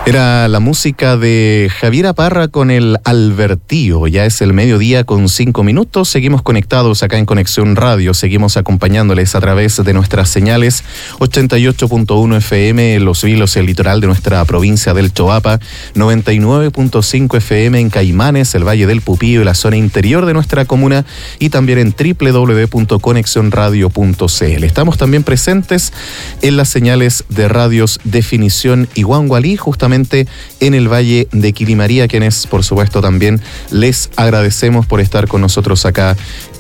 Era la música de Javiera Parra con el Albertío. Ya es el mediodía con 5 minutos. Seguimos conectados acá en Conexión Radio. Seguimos acompañándoles a través de nuestras señales 88.1 FM en Los Vilos, el litoral de nuestra provincia del Choapa, 99.5 FM en Caimanes, el Valle del Pupío y la zona interior de nuestra comuna, y también en www.conexionradio.cl. Estamos también presentes en las señales de radios Definición y Guangualí, justamente en el Valle de Quilimaría, quienes por supuesto también les agradecemos por estar con nosotros acá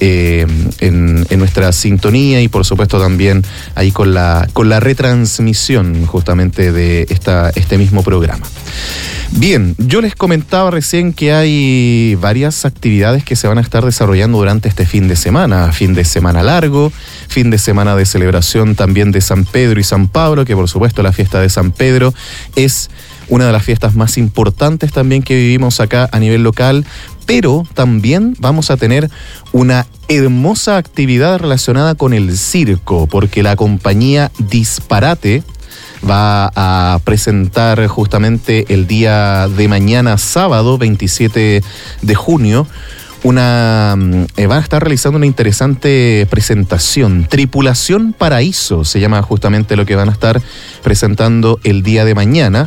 en nuestra sintonía, y por supuesto también ahí con la retransmisión justamente de este mismo programa. Bien, yo les comentaba recién que hay varias actividades que se van a estar desarrollando durante este fin de semana largo, fin de semana de celebración también de San Pedro y San Pablo, que por supuesto la fiesta de San Pedro es una de las fiestas más importantes también que vivimos acá a nivel local, pero también vamos a tener una hermosa actividad relacionada con el circo, porque la compañía Disparate va a presentar justamente el día de mañana, sábado 27 de junio, van a estar realizando una interesante presentación. Tripulación Paraíso se llama justamente lo que van a estar presentando el día de mañana.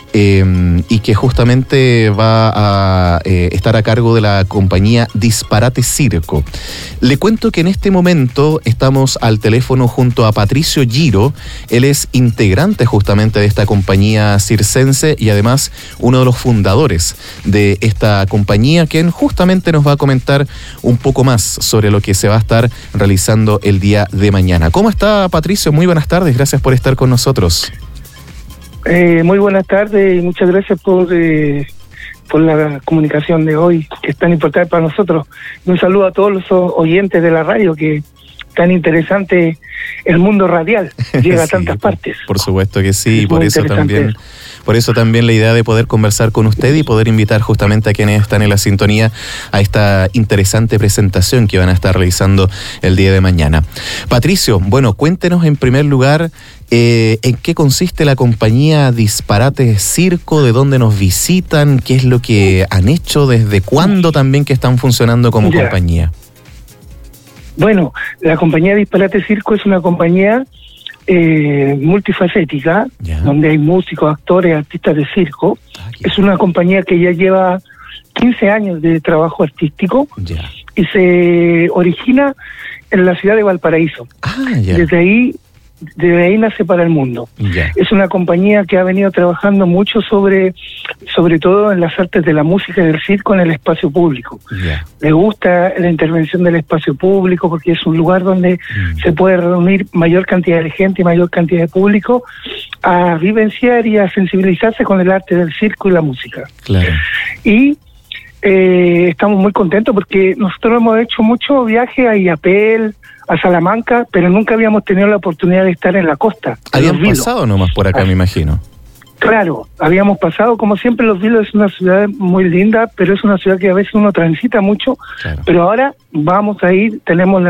Y que justamente va a estar a cargo de la compañía Disparate Circo. Le cuento que en este momento estamos al teléfono junto a Patricio Giro. Él es integrante justamente de esta compañía circense y además uno de los fundadores de esta compañía, quien justamente nos va a comentar un poco más sobre lo que se va a estar realizando el día de mañana. ¿Cómo está, Patricio? Muy buenas tardes, gracias por estar con nosotros. Muy buenas tardes y muchas gracias por la comunicación de hoy, que es tan importante para nosotros. Y un saludo a todos los oyentes de la radio, que tan interesante el mundo radial, llega sí, a tantas partes. Por supuesto que sí, por eso también la idea de poder conversar con usted y poder invitar justamente a quienes están en la sintonía a esta interesante presentación que van a estar realizando el día de mañana. Patricio, bueno, cuéntenos en primer lugar en qué consiste la compañía Disparate Circo, de dónde nos visitan, qué es lo que han hecho, desde cuándo también que están funcionando como compañía. Bueno, la compañía Disparate Circo es una compañía multifacética, donde hay músicos, actores, artistas de circo. Es una compañía que ya lleva 15 años de trabajo artístico y se origina en la ciudad de Valparaíso. Desde ahí nace para el mundo. Es una compañía que ha venido trabajando mucho sobre todo en las artes de la música y del circo en el espacio público. Le gusta la intervención del espacio público porque es un lugar donde se puede reunir mayor cantidad de gente y mayor cantidad de público a vivenciar y a sensibilizarse con el arte del circo y la música. Y estamos muy contentos porque nosotros hemos hecho mucho viaje a Illapel, a Salamanca, pero nunca habíamos tenido la oportunidad de estar en la costa. Habían pasado nomás por acá, me imagino. Claro, habíamos pasado, como siempre. Los Vilos es una ciudad muy linda, pero es una ciudad que a veces uno transita mucho, pero ahora vamos a ir, tenemos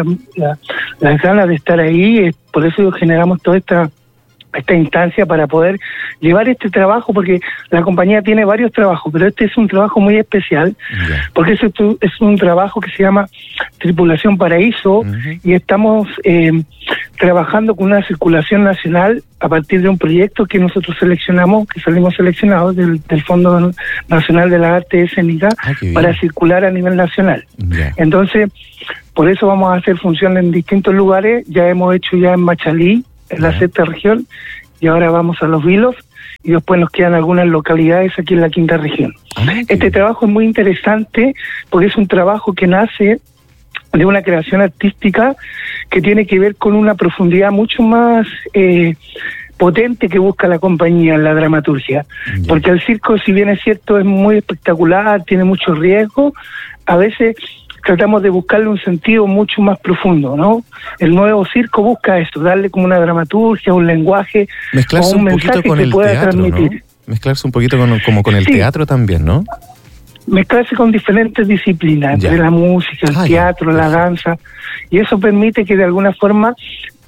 las ganas de estar ahí, por eso generamos toda esta instancia para poder llevar este trabajo, porque la compañía tiene varios trabajos, pero este es un trabajo muy especial, porque es un trabajo que se llama Tripulación Paraíso, y estamos trabajando con una circulación nacional a partir de un proyecto que nosotros seleccionamos, que salimos seleccionados del Fondo Nacional de la Arte Escénica para circular a nivel nacional. Entonces, por eso vamos a hacer función en distintos lugares. Ya hemos hecho en Machalí, en la sexta región, y ahora vamos a Los Vilos, y después nos quedan algunas localidades aquí en la quinta región. Este trabajo es muy interesante porque es un trabajo que nace de una creación artística que tiene que ver con una profundidad mucho más potente que busca la compañía en la dramaturgia. Porque el circo, si bien es cierto, es muy espectacular, tiene mucho riesgo, a veces tratamos de buscarle un sentido mucho más profundo, ¿no? El nuevo circo busca eso, darle como una dramaturgia, un lenguaje, mezclarse o un mensaje que pueda teatro, transmitir. ¿No? Mezclarse un poquito como con el teatro también, ¿no? Mezclarse con diferentes disciplinas, de la música, el teatro, la danza, y eso permite que de alguna forma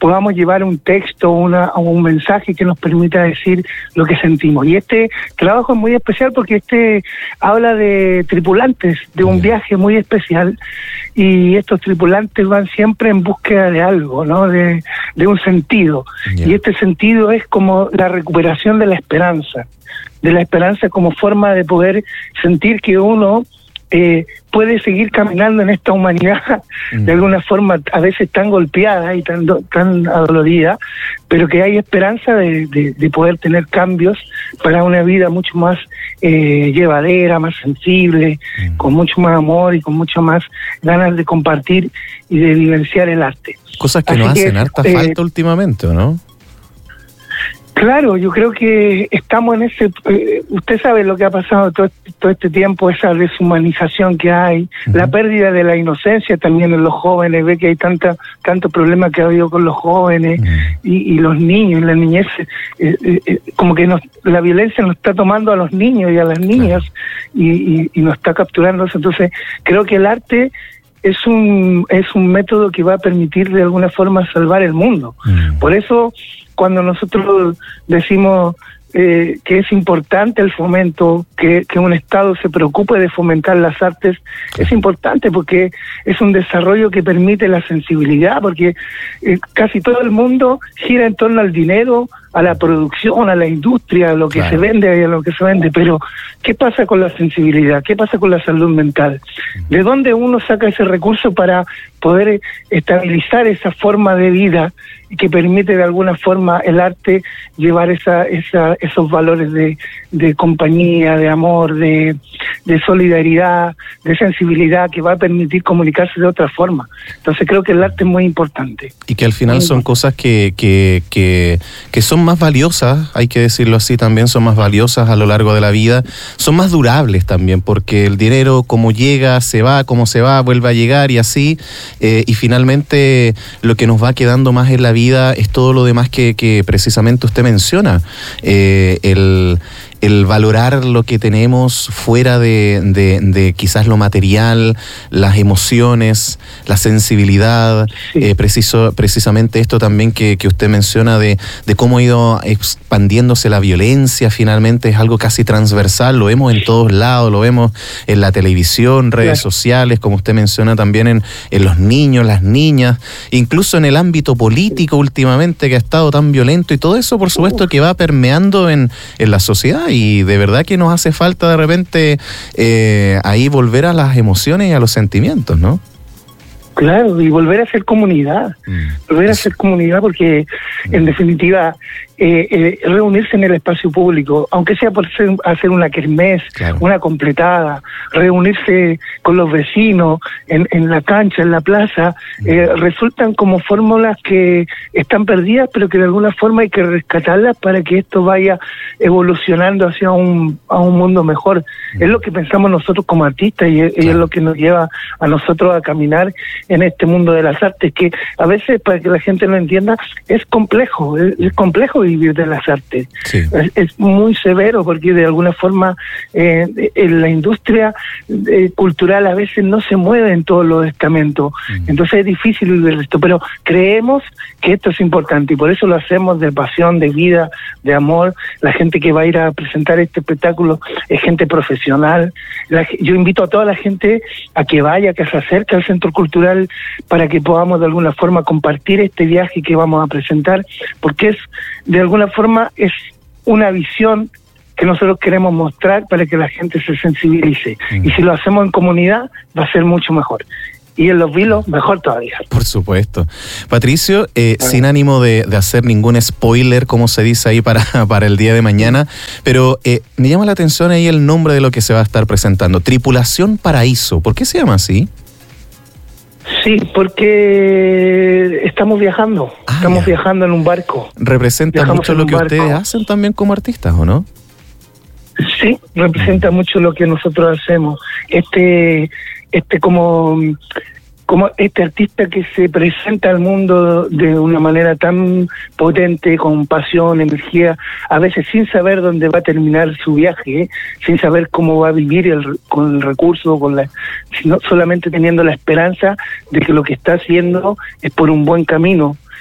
podamos llevar un texto o un mensaje que nos permita decir lo que sentimos. Y este trabajo es muy especial porque habla de tripulantes, de un viaje muy especial, y estos tripulantes van siempre en búsqueda de algo, ¿no? De un sentido. Y este sentido es como la recuperación de la esperanza como forma de poder sentir que uno puede seguir caminando en esta humanidad de alguna forma a veces tan golpeada y tan adolorida, pero que hay esperanza de poder tener cambios para una vida mucho más llevadera, más sensible, con mucho más amor y con mucho más ganas de compartir y de vivenciar el arte. Cosas que nos hacen harta falta últimamente, ¿o no? Claro, yo creo que estamos en ese... usted sabe lo que ha pasado todo este tiempo, esa deshumanización que hay, la pérdida de la inocencia también en los jóvenes, ve que hay tanto problema que ha habido con los jóvenes y los niños, la niñez, como que la violencia nos está tomando a los niños y a las niñas y nos está capturando eso. Entonces, creo que el arte es un método que va a permitir de alguna forma salvar el mundo. Por eso, cuando nosotros decimos que es importante el fomento, que un Estado se preocupe de fomentar las artes, es importante porque es un desarrollo que permite la sensibilidad, porque casi todo el mundo gira en torno al dinero, a la producción, a la industria, a lo que se vende y a lo que se vende, pero ¿qué pasa con la sensibilidad? ¿Qué pasa con la salud mental? ¿De dónde uno saca ese recurso para poder estabilizar esa forma de vida que permite de alguna forma el arte llevar esos valores de compañía, de amor, de solidaridad, de sensibilidad, que va a permitir comunicarse de otra forma? Entonces creo que el arte es muy importante. Y que al final son cosas que son más valiosas, hay que decirlo así también, son más valiosas a lo largo de la vida, son más durables también, porque el dinero como llega, se va, como se va, vuelve a llegar y así, y finalmente lo que nos va quedando más en la vida es todo lo demás que precisamente usted menciona, el valorar lo que tenemos fuera de quizás lo material, las emociones, la sensibilidad, precisamente esto también que usted menciona de cómo ha ido expandiéndose la violencia, finalmente es algo casi transversal, lo vemos en todos lados, lo vemos en la televisión, redes sociales, como usted menciona también en los niños, las niñas, incluso en el ámbito político últimamente que ha estado tan violento, y todo eso por supuesto que va permeando en la sociedad. Y de verdad que nos hace falta de repente ahí volver a las emociones y a los sentimientos, ¿no? Claro, y volver a ser comunidad, porque en definitiva reunirse en el espacio público, aunque sea por hacer una kermés, una completada, reunirse con los vecinos en la cancha, en la plaza, resultan como fórmulas que están perdidas, pero que de alguna forma hay que rescatarlas para que esto vaya evolucionando hacia un mundo mejor. Es lo que pensamos nosotros como artistas y es lo que nos lleva a nosotros a caminar en este mundo de las artes, que a veces, para que la gente lo entienda, es complejo vivir de las artes. Es muy severo porque de alguna forma en la industria cultural a veces no se mueve en todos los estamentos, entonces es difícil vivir esto, pero creemos que esto es importante y por eso lo hacemos de pasión, de vida, de amor. La gente que va a ir a presentar este espectáculo es gente profesional. Yo invito a toda la gente a que vaya, que se acerque al Centro Cultural para que podamos de alguna forma compartir este viaje que vamos a presentar, porque de alguna forma es una visión que nosotros queremos mostrar para que la gente se sensibilice. Y si lo hacemos en comunidad, va a ser mucho mejor. Y en los vilos, mejor todavía. Por supuesto. Patricio, sin ánimo de hacer ningún spoiler, como se dice ahí para el día de mañana, pero me llama la atención ahí el nombre de lo que se va a estar presentando. Tripulación Paraíso. ¿Por qué se llama así? Sí, porque estamos viajando. Estamos viajando en un barco. Representa mucho lo que ustedes hacen también como artistas, ¿o no? Sí, representa mucho lo que nosotros hacemos. Como este artista que se presenta al mundo de una manera tan potente, con pasión, energía, a veces sin saber dónde va a terminar su viaje, sin saber cómo va a vivir con el recurso, sino solamente teniendo la esperanza de que lo que está haciendo es por un buen camino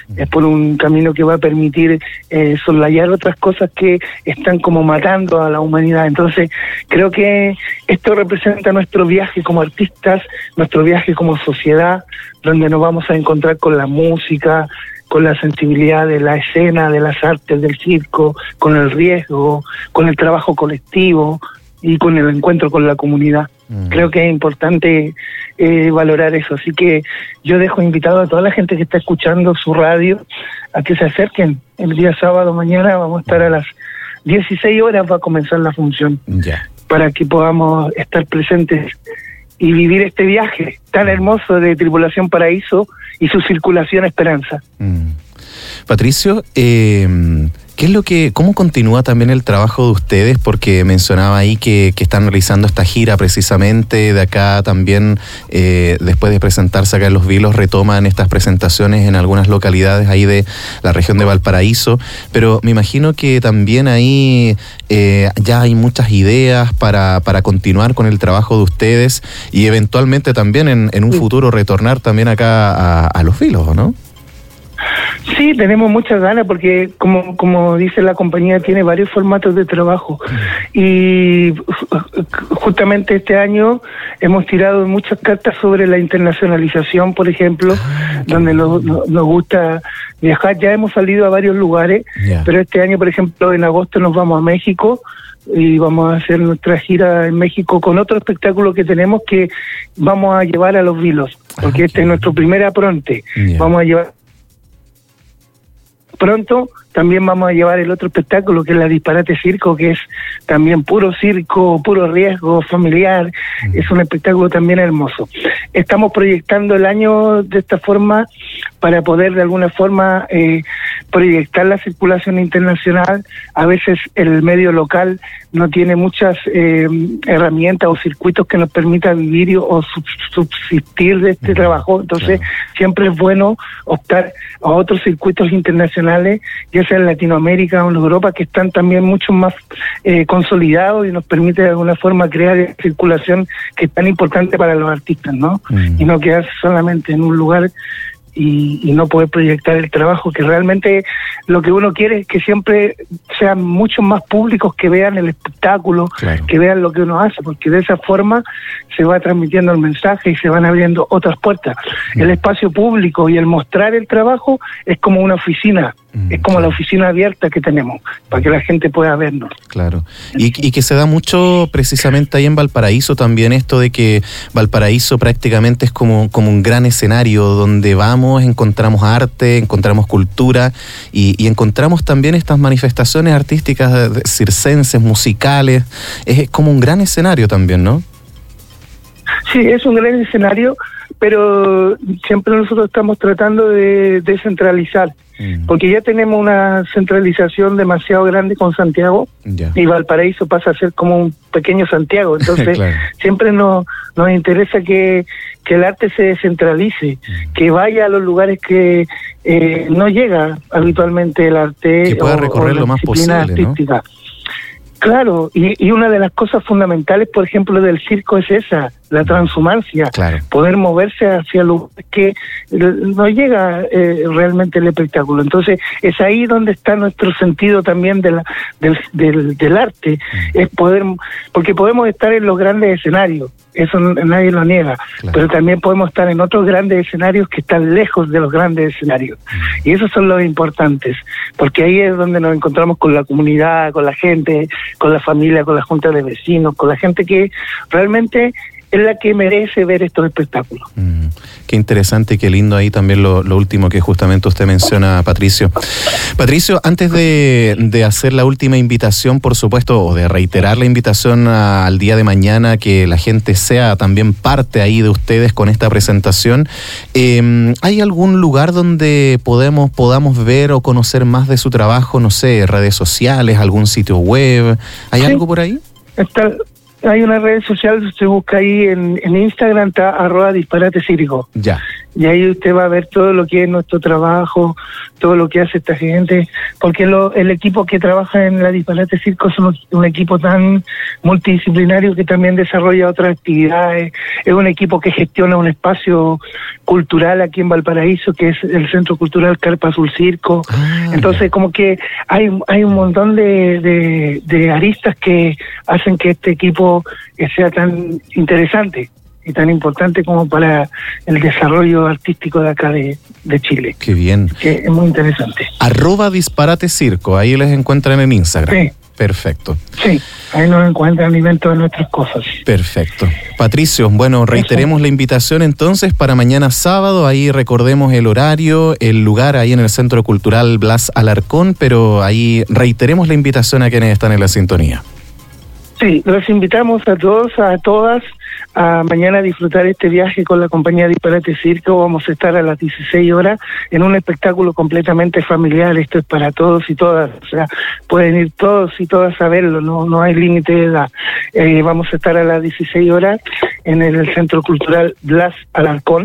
es por un camino que va a permitir soslayar otras cosas que están como matando a la humanidad. Entonces, creo que esto representa nuestro viaje como artistas, nuestro viaje como sociedad, donde nos vamos a encontrar con la música, con la sensibilidad de la escena, de las artes, del circo, con el riesgo, con el trabajo colectivo y con el encuentro con la comunidad. Creo que es importante valorar eso. Así que yo dejo invitado a toda la gente que está escuchando su radio a que se acerquen. El día sábado mañana vamos a estar a las 16 horas, va a comenzar la función, para que podamos estar presentes y vivir este viaje tan hermoso de Tripulación Paraíso y su circulación Esperanza. Patricio, ¿qué es cómo continúa también el trabajo de ustedes? Porque mencionaba ahí que están realizando esta gira precisamente, de acá también, después de presentarse acá en Los Vilos, retoman estas presentaciones en algunas localidades ahí de la región de Valparaíso, pero me imagino que también ahí ya hay muchas ideas para continuar con el trabajo de ustedes y eventualmente también en un futuro retornar también acá a Los Vilos, ¿no? Sí, tenemos muchas ganas porque, como dice la compañía, tiene varios formatos de trabajo y justamente este año hemos tirado muchas cartas sobre la internacionalización, por ejemplo, donde nos gusta viajar. Ya hemos salido a varios lugares, pero este año, por ejemplo, en agosto nos vamos a México y vamos a hacer nuestra gira en México con otro espectáculo que tenemos que vamos a llevar a Los Vilos, porque este es nuestro primer apronte. Vamos a llevar pronto, también vamos a llevar el otro espectáculo que es la Disparate Circo, que es también puro circo, puro riesgo familiar, es un espectáculo también hermoso. Estamos proyectando el año de esta forma para poder de alguna forma proyectar la circulación internacional. A veces el medio local no tiene muchas herramientas o circuitos que nos permitan vivir o subsistir de este trabajo, entonces siempre es bueno optar a otros circuitos internacionales, ya sea en Latinoamérica o en Europa, que están también mucho más consolidados y nos permite de alguna forma crear circulación que es tan importante para los artistas, ¿no? Y no quedarse solamente en un lugar y no poder proyectar el trabajo, que realmente lo que uno quiere es que siempre sean muchos más públicos que vean el espectáculo, que vean lo que uno hace, porque de esa forma se va transmitiendo el mensaje y se van abriendo otras puertas. El espacio público y el mostrar el trabajo es como una oficina, es como la oficina abierta que tenemos, para que la gente pueda vernos. Claro, y que se da mucho precisamente ahí en Valparaíso también esto de que Valparaíso prácticamente es como un gran escenario donde vamos, encontramos arte, encontramos cultura y encontramos también estas manifestaciones artísticas circenses, musicales. Es como un gran escenario también, ¿no? Sí, es un gran escenario, pero siempre nosotros estamos tratando de descentralizar, porque ya tenemos una centralización demasiado grande con Santiago y Valparaíso pasa a ser como un pequeño Santiago, entonces siempre nos interesa que el arte se descentralice, que vaya a los lugares que no llega habitualmente el arte, que pueda recorrer lo más posible, artística, ¿no? Claro, y una de las cosas fundamentales, por ejemplo, del circo es esa, la transhumancia, poder moverse hacia lugares que no llega realmente el espectáculo. Entonces, es ahí donde está nuestro sentido también del arte, es poder, porque podemos estar en los grandes escenarios, eso nadie lo niega, pero también podemos estar en otros grandes escenarios que están lejos de los grandes escenarios, y esos son los importantes, porque ahí es donde nos encontramos con la comunidad, con la gente, con la familia, con la junta de vecinos, con la gente que realmente es la que merece ver estos espectáculos. Qué interesante y qué lindo ahí también lo último que justamente usted menciona, Patricio. Patricio, antes de hacer la última invitación, por supuesto, o de reiterar la invitación al día de mañana, que la gente sea también parte ahí de ustedes con esta presentación, ¿hay algún lugar donde podamos ver o conocer más de su trabajo? No sé, redes sociales, algún sitio web, ¿hay algo por ahí? Hay una red social, se busca ahí en Instagram, está @disparatecirco. y ahí usted va a ver todo lo que es nuestro trabajo, todo lo que hace esta gente, porque el equipo que trabaja en la Disparate Circo es un equipo tan multidisciplinario que también desarrolla otras actividades, es un equipo que gestiona un espacio cultural aquí en Valparaíso, que es el Centro Cultural Carpa Azul Circo. Entonces como que hay un montón de aristas que hacen que este equipo sea tan interesante y tan importante como para el desarrollo artístico de acá de Chile. Qué bien. Que es muy interesante. @Disparate Circo, ahí les encuentran en Instagram. Sí. Perfecto. Sí, ahí nos encuentran y ven todas nuestras cosas. Perfecto. Patricio, bueno, reiteremos la invitación entonces para mañana sábado, ahí recordemos el horario, el lugar ahí en el Centro Cultural Blas Alarcón, pero ahí reiteremos la invitación a quienes están en la sintonía. Sí, los invitamos a todos, a todas, a mañana disfrutar este viaje con la compañía Disparate Circo. Vamos a estar a las 16 horas en un espectáculo completamente familiar. Esto es para todos y todas, o sea, pueden ir todos y todas a verlo, no hay límite de edad. Vamos a estar a las 16 horas en el Centro Cultural Blas Alarcón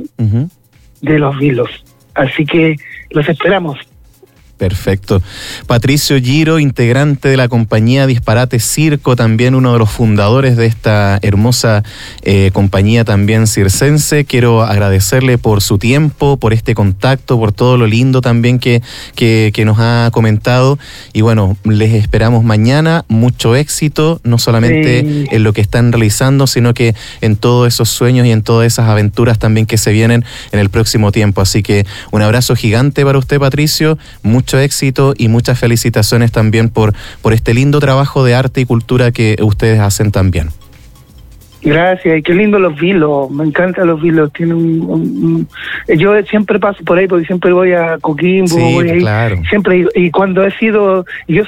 de Los Vilos. Así que los esperamos. Perfecto. Patricio Giro, integrante de la compañía Disparate Circo, también uno de los fundadores de esta hermosa compañía también circense. Quiero agradecerle por su tiempo, por este contacto, por todo lo lindo también que nos ha comentado. Y bueno, les esperamos mañana. Mucho éxito, no solamente en lo que están realizando, sino que en todos esos sueños y en todas esas aventuras también que se vienen en el próximo tiempo. Así que un abrazo gigante para usted, Patricio. Mucho éxito y muchas felicitaciones también por este lindo trabajo de arte y cultura que ustedes hacen también. Gracias, y qué lindo Los Vilos, me encantan Los Vilos, tienen yo siempre paso por ahí porque siempre voy a Coquimbo, voy ahí, claro. Siempre, y cuando he sido, yo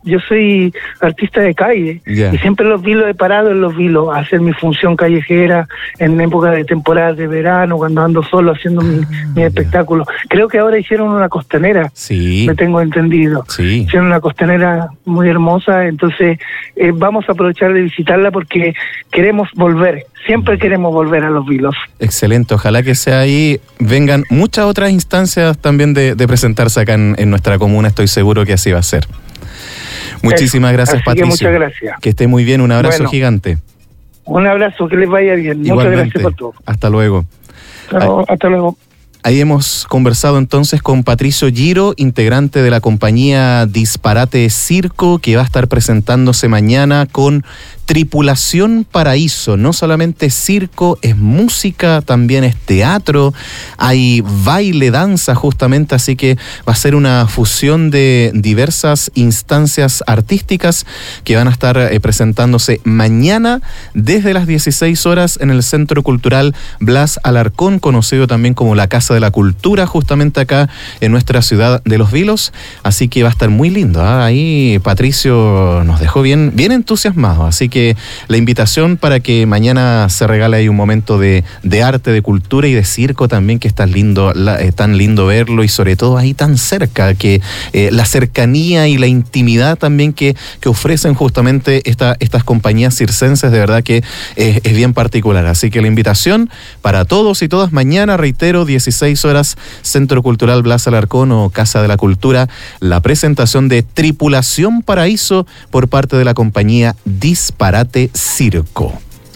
soy artista de calle, y siempre Los Vilos he parado en Los Vilos a hacer mi función callejera en época de temporada de verano, cuando ando solo haciendo mi espectáculo. Creo que ahora hicieron una costanera, me tengo entendido. Hicieron una costanera muy hermosa, entonces vamos a aprovechar de visitarla porque queremos siempre queremos volver a Los Vilos. Excelente, ojalá que sea ahí, vengan muchas otras instancias también de presentarse acá en nuestra comuna, estoy seguro que así va a ser. Muchísimas gracias, Patricio. Muchas gracias. Que esté muy bien, un abrazo gigante. Un abrazo, que les vaya bien. Igualmente. Muchas gracias por todo. Hasta luego. Hasta luego. Ahí hemos conversado entonces con Patricio Giro, integrante de la compañía Disparate Circo, que va a estar presentándose mañana con Tripulación Paraíso. No solamente circo, es música, también es teatro, hay baile, danza justamente, así que va a ser una fusión de diversas instancias artísticas que van a estar presentándose mañana desde las 16 horas en el Centro Cultural Blas Alarcón, conocido también como la Casa de la Cultura, justamente acá en nuestra ciudad de Los Vilos, así que va a estar muy lindo, ¿eh? Ahí Patricio nos dejó bien entusiasmados, así que la invitación para que mañana se regale ahí un momento de arte, de cultura y de circo también, que es tan lindo verlo, y sobre todo ahí tan cerca, que la cercanía y la intimidad también que ofrecen justamente estas compañías circenses, de verdad que es bien particular, así que la invitación para todos y todas mañana, reitero, 16 horas, Centro Cultural Blas Alarcón o Casa de la Cultura, la presentación de Tripulación Paraíso por parte de la compañía Disparate Circo.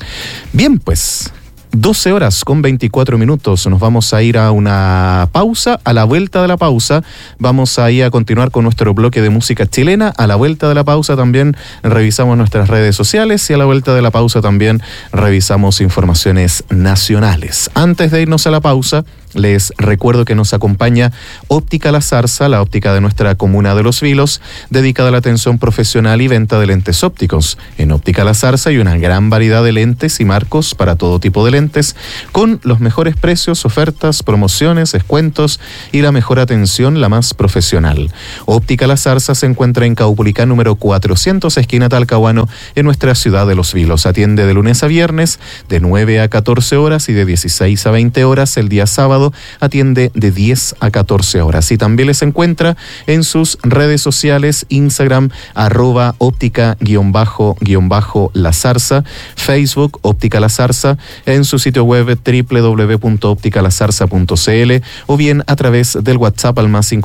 Bien, pues 12 horas con 24 minutos. Nos vamos a ir a una pausa. A la vuelta de la pausa vamos a ir a continuar con nuestro bloque de música chilena. A la vuelta de la pausa también revisamos nuestras redes sociales y a la vuelta de la pausa también revisamos informaciones nacionales. Antes de irnos a la pausa, les recuerdo que nos acompaña Óptica La Zarza, la óptica de nuestra comuna de Los Vilos, dedicada a la atención profesional y venta de lentes ópticos. En Óptica La Zarza hay una gran variedad de lentes y marcos para todo tipo de lentes, con los mejores precios, ofertas, promociones, descuentos y la mejor atención, la más profesional. Óptica La Zarza se encuentra en Caupolicán número 400, esquina Talcahuano, en nuestra ciudad de Los Vilos. Atiende de lunes a viernes de 9 a 14 horas y de 16 a 20 horas el día sábado. Atiende de 10 a 14 horas. Y también les encuentra en sus redes sociales, Instagram, @óptica_La Zarza, Facebook, Óptica La Zarza, en su sitio web www.opticalazarza.cl o bien a través del WhatsApp al más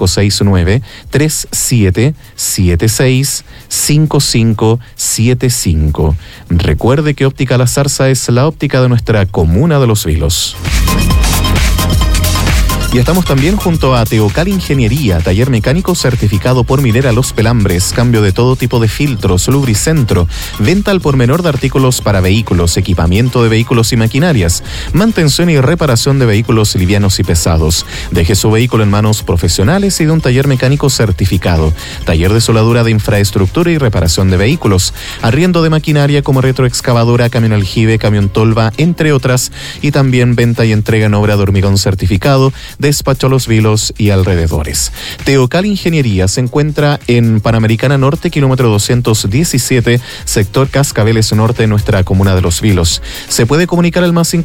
569-3776-5575. Recuerde que Óptica La Zarza es la óptica de nuestra comuna de Los Vilos. Y estamos también junto a Teocal Ingeniería, taller mecánico certificado por Minera Los Pelambres, cambio de todo tipo de filtros, lubricentro, venta al por menor de artículos para vehículos, equipamiento de vehículos y maquinarias, mantención y reparación de vehículos livianos y pesados. Deje su vehículo en manos profesionales y de un taller mecánico certificado. Taller de soldadura de infraestructura y reparación de vehículos, arriendo de maquinaria como retroexcavadora, camión aljibe, camión tolva, entre otras, y también venta y entrega en obra de hormigón certificado, despacho a Los Vilos y alrededores. Teocal Ingeniería se encuentra en Panamericana Norte, kilómetro 217, sector Cascabeles Norte, en nuestra comuna de Los Vilos. Se puede comunicar al más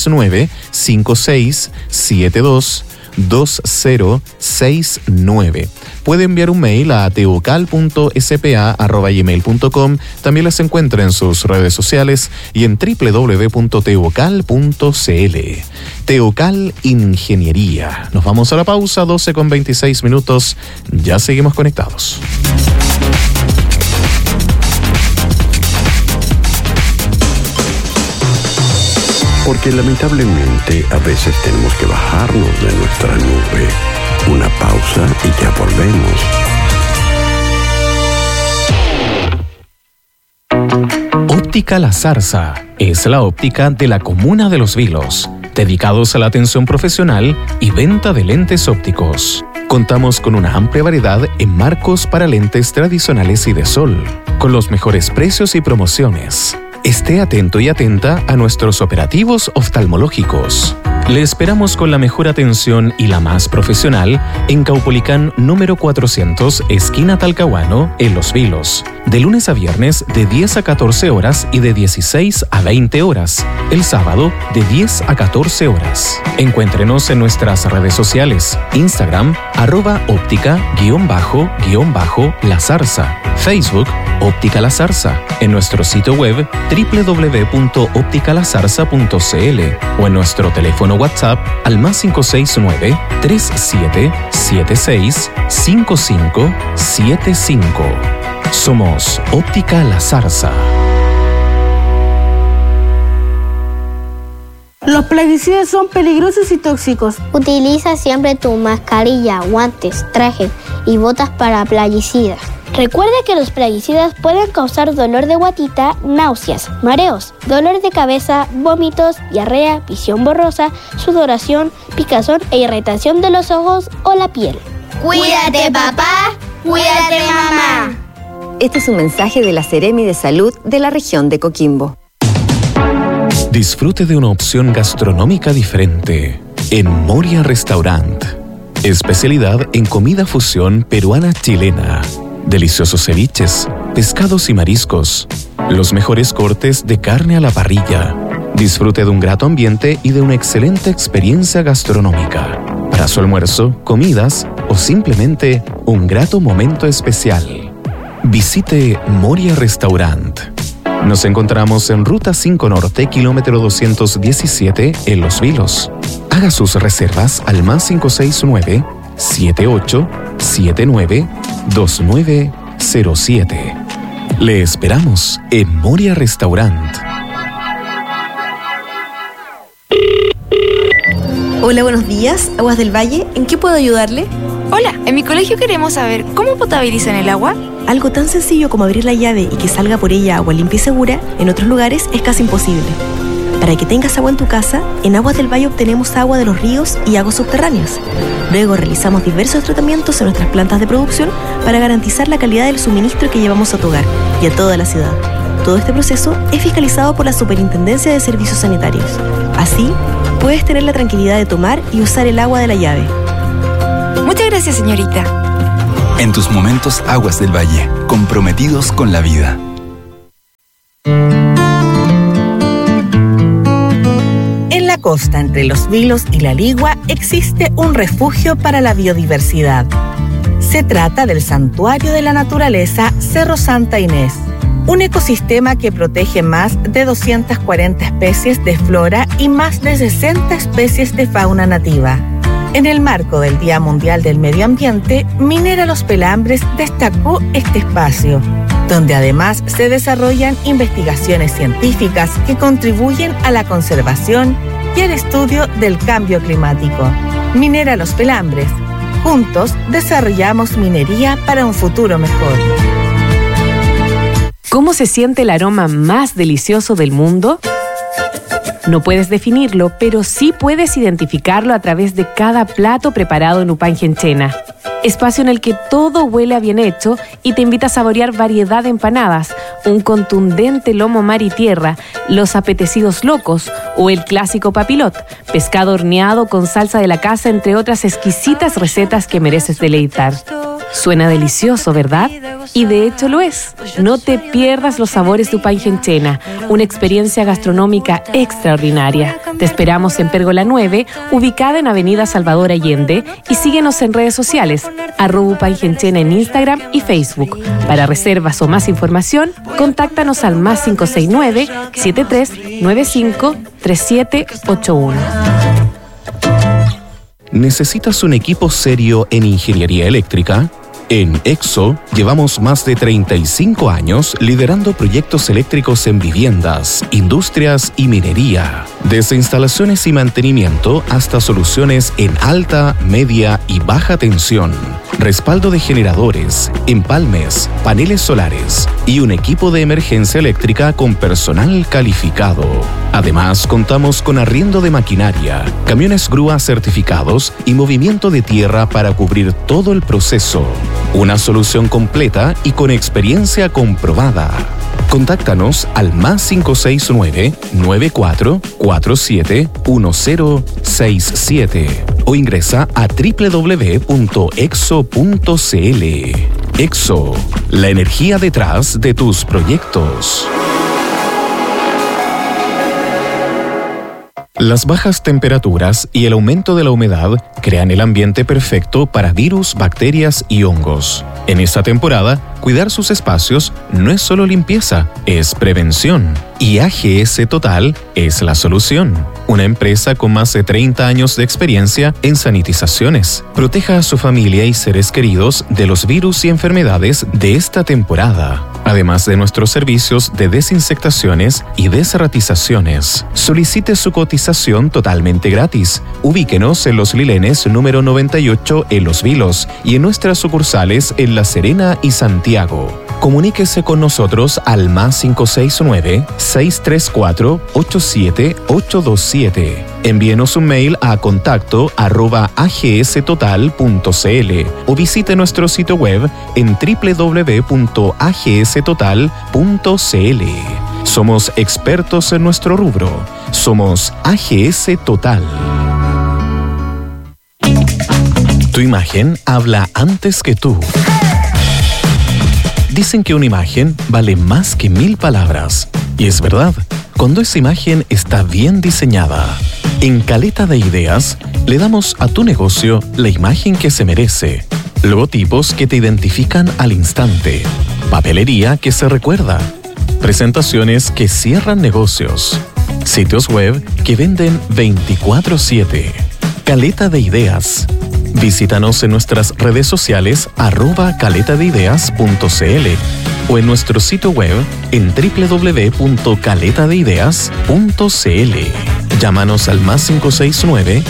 569-5672-2069. Puede enviar un mail a teocal.spa@gmail.com. También las encuentra en sus redes sociales y en www.teocal.cl. Teocal Ingeniería. Nos vamos a la pausa, 12:26. Ya seguimos conectados. Porque lamentablemente a veces tenemos que bajarnos de nuestra nube. Una pausa y ya volvemos. Óptica La Zarza es la óptica de la comuna de Los Vilos, dedicados a la atención profesional y venta de lentes ópticos. Contamos con una amplia variedad en marcos para lentes tradicionales y de sol, con los mejores precios y promociones. Esté atento y atenta a nuestros operativos oftalmológicos. Le esperamos con la mejor atención y la más profesional en Caupolicán número 400, esquina Talcahuano, en Los Vilos. De lunes a viernes de 10 a 14 horas y de 16 a 20 horas. El sábado de 10 a 14 horas. Encuéntrenos en nuestras redes sociales. Instagram, @óptica_La Zarza. Facebook, Óptica La Zarza. En nuestro sitio web www.opticalazarza.cl o en nuestro teléfono WhatsApp al más 569-3776-5575. Somos Óptica La Zarza. Los plaguicidas son peligrosos y tóxicos. Utiliza siempre tu mascarilla, guantes, traje y botas para plaguicidas. Recuerda que los plaguicidas pueden causar dolor de guatita, náuseas, mareos, dolor de cabeza, vómitos, diarrea, visión borrosa, sudoración, picazón e irritación de los ojos o la piel. Cuídate, papá. Cuídate, mamá. Este es un mensaje de la Seremi de Salud de la región de Coquimbo. Disfrute de una opción gastronómica diferente en Moria Restaurant. Especialidad en comida fusión peruana-chilena. Deliciosos ceviches, pescados y mariscos. Los mejores cortes de carne a la parrilla. Disfrute de un grato ambiente y de una excelente experiencia gastronómica. Para su almuerzo, comidas o simplemente un grato momento especial. Visite Moria Restaurant. Nos encontramos en Ruta 5 Norte, kilómetro 217, en Los Vilos. Haga sus reservas al más 569-7879-2907. Le esperamos en Moria Restaurant. Hola, buenos días. Aguas del Valle, ¿en qué puedo ayudarle? Hola, en mi colegio queremos saber cómo potabilizan el agua. Algo tan sencillo como abrir la llave y que salga por ella agua limpia y segura, en otros lugares es casi imposible. Para que tengas agua en tu casa, en Aguas del Valle obtenemos agua de los ríos y aguas subterráneas. Luego realizamos diversos tratamientos en nuestras plantas de producción para garantizar la calidad del suministro que llevamos a tu hogar y a toda la ciudad. Todo este proceso es fiscalizado por la Superintendencia de Servicios Sanitarios. Así, puedes tener la tranquilidad de tomar y usar el agua de la llave. Muchas gracias, señorita. En tus momentos, Aguas del Valle, comprometidos con la vida. En la costa entre Los Vilos y La Ligua existe un refugio para la biodiversidad. Se trata del Santuario de la Naturaleza Cerro Santa Inés, un ecosistema que protege más de 240 especies de flora y más de 60 especies de fauna nativa. En el marco del Día Mundial del Medio Ambiente, Minera Los Pelambres destacó este espacio, donde además se desarrollan investigaciones científicas que contribuyen a la conservación y al estudio del cambio climático. Minera Los Pelambres. Juntos desarrollamos minería para un futuro mejor. ¿Cómo se siente el aroma más delicioso del mundo? No puedes definirlo, pero sí puedes identificarlo a través de cada plato preparado en Upangenchena. Espacio en el que todo huele a bien hecho y te invita a saborear variedad de empanadas, un contundente lomo mar y tierra, los apetecidos locos o el clásico papilot, pescado horneado con salsa de la casa, entre otras exquisitas recetas que mereces deleitar. Suena delicioso, ¿verdad? Y de hecho lo es. No te pierdas los sabores de Upangenchena, una experiencia gastronómica extraordinaria. Te esperamos en Pérgola 9, ubicada en Avenida Salvador Allende, y síguenos en redes sociales, @Upangenchena en Instagram y Facebook. Para reservas o más información, contáctanos al +569 7395 3781. ¿Necesitas un equipo serio en ingeniería eléctrica? En EXO llevamos más de 35 años liderando proyectos eléctricos en viviendas, industrias y minería. Desde instalaciones y mantenimiento hasta soluciones en alta, media y baja tensión. Respaldo de generadores, empalmes, paneles solares y un equipo de emergencia eléctrica con personal calificado. Además, contamos con arriendo de maquinaria, camiones grúa certificados y movimiento de tierra para cubrir todo el proceso. Una solución completa y con experiencia comprobada. Contáctanos al +569 9447 1067 o ingresa a www.exo.cl. EXO, la energía detrás de tus proyectos. Las bajas temperaturas y el aumento de la humedad crean el ambiente perfecto para virus, bacterias y hongos. En esta temporada, cuidar sus espacios no es solo limpieza, es prevención. Y AGS Total es la solución. Una empresa con más de 30 años de experiencia en sanitizaciones. Proteja a su familia y seres queridos de los virus y enfermedades de esta temporada. Además de nuestros servicios de desinsectaciones y desratizaciones. Solicite su cotización totalmente gratis. Ubíquenos en Los Lilenes número 98 en Los Vilos y en nuestras sucursales en La Serena y Santiago. Comuníquese con nosotros al +569 634 87827. Envíenos un mail a contacto@agstotal.cl o visite nuestro sitio web en www.agstotal.cl. Somos expertos en nuestro rubro. Somos AGS Total. Tu imagen habla antes que tú. Dicen que una imagen vale más que 1000 palabras. Y es verdad, cuando esa imagen está bien diseñada. En Caleta de Ideas, le damos a tu negocio la imagen que se merece. Logotipos que te identifican al instante. Papelería que se recuerda. Presentaciones que cierran negocios. Sitios web que venden 24/7. Caleta de Ideas. Visítanos en nuestras redes sociales @caletadeideas.cl o en nuestro sitio web en www.caletadeideas.cl. Llámanos al +569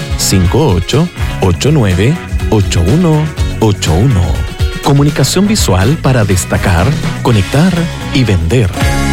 5889 8181. Comunicación visual para destacar, conectar y vender.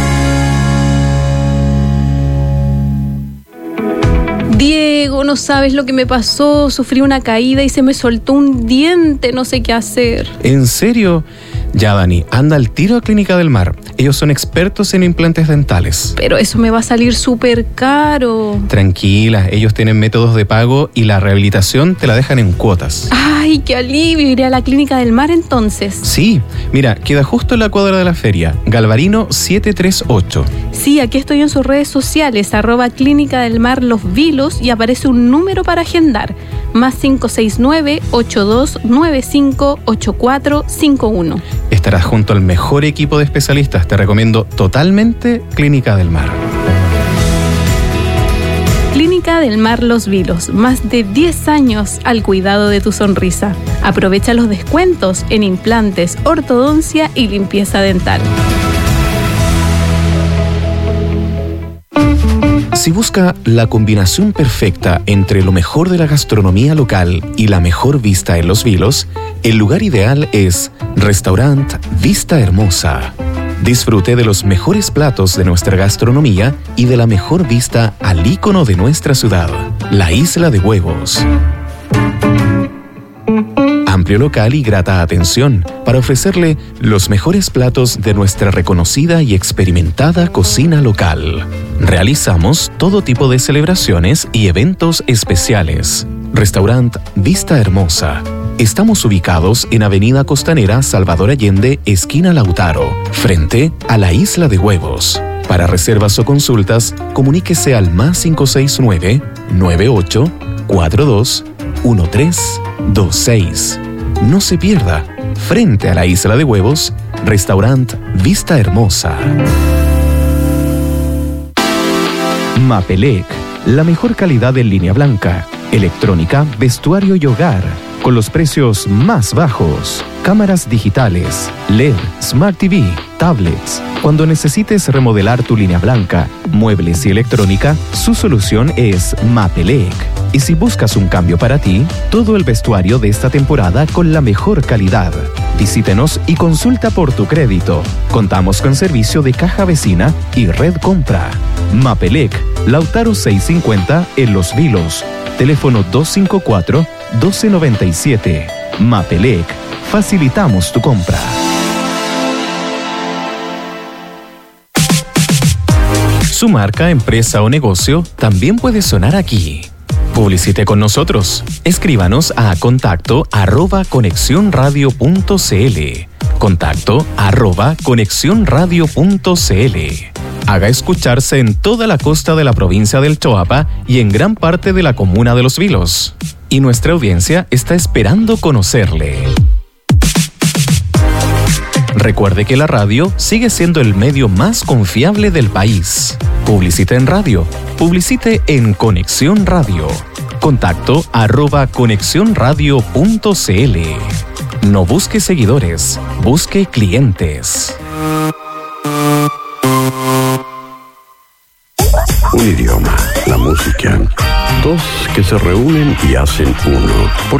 Diego, no sabes lo que me pasó. Sufrí una caída y se me soltó un diente. No sé qué hacer. ¿En serio? Ya, Dani, anda al tiro a Clínica del Mar. Ellos son expertos en implantes dentales. Pero eso me va a salir súper caro. Tranquila, ellos tienen métodos de pago y la rehabilitación te la dejan en cuotas. ¡Ay, qué alivio! Iré a la Clínica del Mar entonces. Sí, mira, queda justo en la cuadra de la feria, Galvarino 738. Sí, aquí estoy en sus redes sociales, @Clínica del Mar Los Vilos, y aparece un número para agendar, +569 8295 8451. estarás junto al mejor equipo de especialistas. Te recomiendo totalmente Clínica del Mar. Clínica del Mar Los Vilos, más de 10 años al cuidado de tu sonrisa. Aprovecha los descuentos en implantes, ortodoncia y limpieza dental. Si busca la combinación perfecta entre lo mejor de la gastronomía local y la mejor vista en Los Vilos, el lugar ideal es Restaurant Vista Hermosa. Disfrute de los mejores platos de nuestra gastronomía y de la mejor vista al ícono de nuestra ciudad, la Isla de Huevos. Amplio local y grata atención para ofrecerle los mejores platos de nuestra reconocida y experimentada cocina local. Realizamos todo tipo de celebraciones y eventos especiales. Restaurant Vista Hermosa. Estamos ubicados en Avenida Costanera Salvador Allende, esquina Lautaro, frente a la Isla de Huevos. Para reservas o consultas, comuníquese al +569 98 42 1326. No se pierda, frente a la Isla de Huevos, Restaurant Vista Hermosa. Mapelec, la mejor calidad en línea blanca, electrónica, vestuario y hogar, con los precios más bajos. Cámaras digitales, LED, Smart TV, tablets. Cuando necesites remodelar tu línea blanca, muebles y electrónica, su solución es Mapelec. Y si buscas un cambio para ti, todo el vestuario de esta temporada con la mejor calidad. Visítenos y consulta por tu crédito. Contamos con servicio de caja vecina y red compra. Mapelec, Lautaro 650 en Los Vilos. Teléfono 254-1297. Mapelec, facilitamos tu compra. Su marca, empresa o negocio también puede sonar aquí. Publicite con nosotros. Escríbanos a contacto@conexionradio.cl. contacto@conexionradio.cl. Haga escucharse en toda la costa de la provincia del Choapa y en gran parte de la comuna de Los Vilos. Y nuestra audiencia está esperando conocerle. Recuerde que la radio sigue siendo el medio más confiable del país. Publicite en radio. Publicite en Conexión Radio. contacto@conexionradio.cl. No busque seguidores, busque clientes. Un idioma, la música. Dos que se reúnen y hacen uno.